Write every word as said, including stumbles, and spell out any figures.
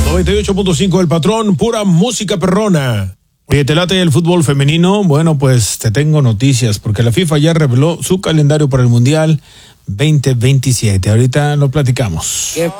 noventa y ocho punto cinco El Patrón, pura música perrona. Oye, ¿te late el fútbol femenino? Bueno, pues te tengo noticias, porque la FIFA ya reveló su calendario para el Mundial veinte veintisiete. Ahorita lo platicamos. ¿Qué